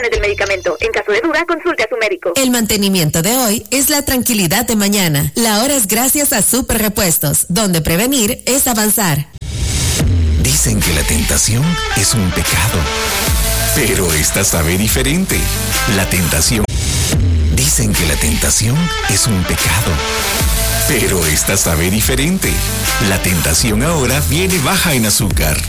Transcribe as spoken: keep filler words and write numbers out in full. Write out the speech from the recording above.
del medicamento. En caso de duda, consulte a su médico. El mantenimiento de hoy es la tranquilidad de mañana. La hora es gracias a Super Repuestos, donde prevenir es avanzar. Dicen que la tentación es un pecado, pero esta sabe diferente. La tentación. Dicen que la tentación es un pecado, pero esta sabe diferente. La tentación ahora viene baja en azúcar.